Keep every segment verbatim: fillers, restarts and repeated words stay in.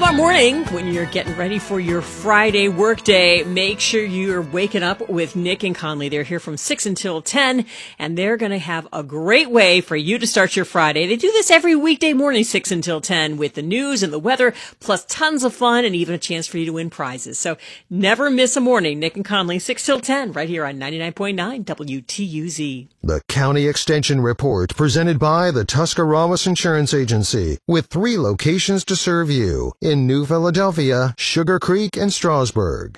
Tomorrow morning, when you're getting ready for your Friday workday, make sure you're waking up with Nick and Conley. They're here from six until ten, and they're going to have a great way for you to start your Friday. They do this every weekday morning, six until ten, with the news and the weather, plus tons of fun and even a chance for you to win prizes. So never miss a morning. Nick and Conley, six till ten, right here on ninety-nine point nine W T U Z. The County Extension Report, presented by the Tuscarawas Insurance Agency, with three locations to serve you in New Philadelphia, Sugar Creek, and Strasburg.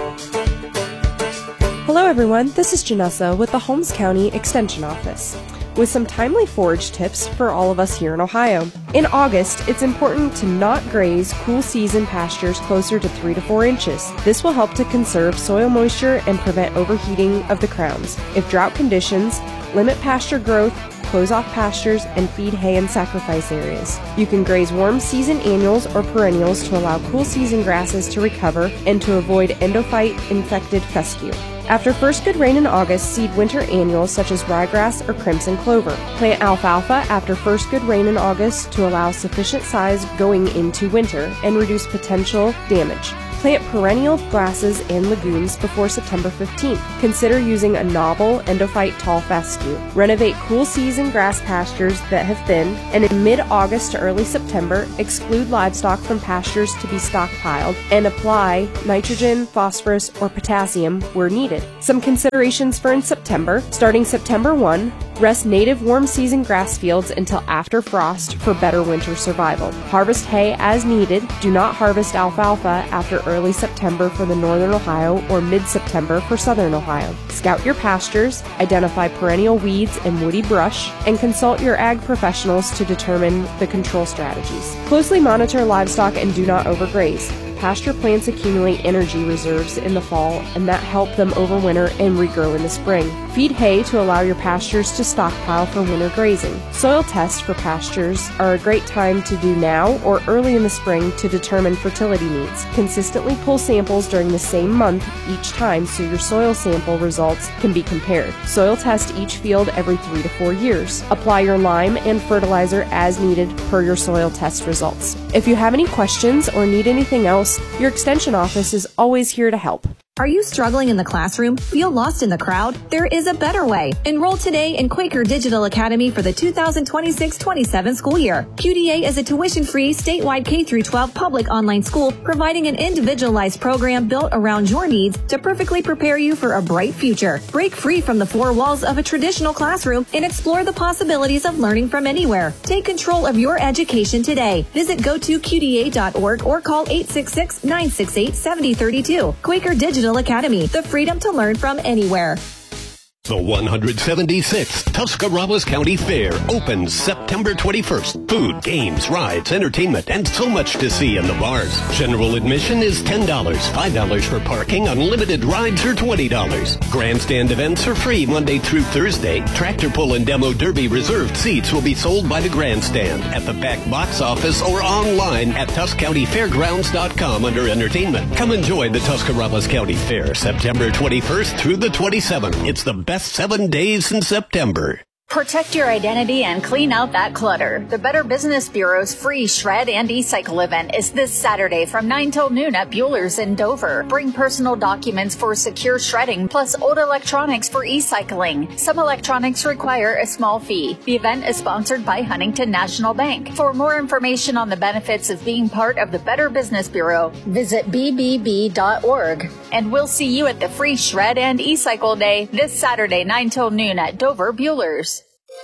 Hello everyone, this is Janessa with the Holmes County Extension Office, with some timely forage tips for all of us here in Ohio. In August, it's important to not graze cool season pastures closer to three to four inches. This will help to conserve soil moisture and prevent overheating of the crowns. If drought conditions, limit pasture growth, close off pastures, and feed hay in sacrifice areas. You can graze warm season annuals or perennials to allow cool season grasses to recover and to avoid endophyte infected fescue. After first good rain in August, seed winter annuals such as ryegrass or crimson clover. Plant alfalfa after first good rain in August to allow sufficient size going into winter and reduce potential damage. Plant perennial grasses and legumes before September fifteenth. Consider using a novel endophyte tall fescue. Renovate cool season grass pastures that have thinned, and in mid-August to early September, exclude livestock from pastures to be stockpiled and apply nitrogen, phosphorus, or potassium where needed. Some considerations for in September. Starting September first, rest native warm season grass fields until after frost for better winter survival. Harvest hay as needed. Do not harvest alfalfa after early September for the northern Ohio or mid-September for southern Ohio. Scout your pastures, identify perennial weeds and woody brush, and consult your ag professionals to determine the control strategies. Closely monitor livestock and do not overgraze. Pasture plants accumulate energy reserves in the fall, and that help them overwinter and regrow in the spring. Feed hay to allow your pastures to stockpile for winter grazing. Soil tests for pastures are a great time to do now or early in the spring to determine fertility needs. Consistently pull samples during the same month each time so your soil sample results can be compared. Soil test each field every three to four years. Apply your lime and fertilizer as needed per your soil test results. If you have any questions or need anything else, your Extension Office is always here to help. Are you struggling in the classroom? Feel lost in the crowd? There is a better way. Enroll today in Quaker Digital Academy for the two thousand twenty-six twenty-seven school year. Q D A is a tuition-free, statewide K through twelve public online school providing an individualized program built around your needs to perfectly prepare you for a bright future. Break free from the four walls of a traditional classroom and explore the possibilities of learning from anywhere. Take control of your education today. Visit go to Q D A dot org or call eight six six, nine six eight, seven zero three two. Quaker Digital Academy, the freedom to learn from anywhere. The one hundred seventy-sixth Tuscarawas County Fair opens September twenty-first. Food, games, rides, entertainment, and so much to see in the bars. General admission is ten dollars, five dollars for parking, unlimited rides are twenty dollars. Grandstand events are free Monday through Thursday. Tractor pull and demo derby reserved seats will be sold by the grandstand, at the back box office, or online at tus county fairgrounds dot com under entertainment. Come enjoy the Tuscarawas County Fair September twenty-first through the twenty-seventh. It's the best seven days in September. Protect your identity and clean out that clutter. The Better Business Bureau's free Shred and E-Cycle event is this Saturday from nine till noon at Bueller's in Dover. Bring personal documents for secure shredding, plus old electronics for e-cycling. Some electronics require a small fee. The event is sponsored by Huntington National Bank. For more information on the benefits of being part of the Better Business Bureau, visit b b b dot org. And we'll see you at the free Shred and E-Cycle Day this Saturday, nine till noon at Dover Bueller's.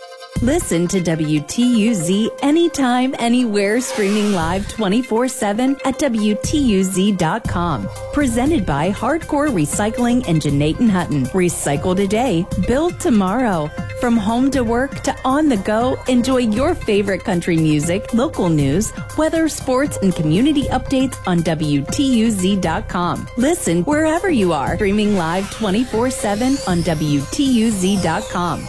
Listen to W T U Z anytime, anywhere, streaming live twenty-four seven at W T U Z dot com. Presented by Hardcore Recycling and Janaten Hutton. Recycle today, build tomorrow. From home to work to on the go, enjoy your favorite country music, local news, weather, sports, and community updates on W T U Z dot com. Listen wherever you are, streaming live twenty-four seven on W T U Z dot com.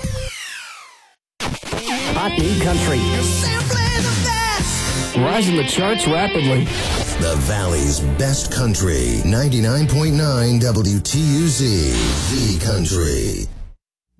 Hot new country. Rising the charts rapidly. The Valley's best country. ninety-nine point nine W T U Z. The Country.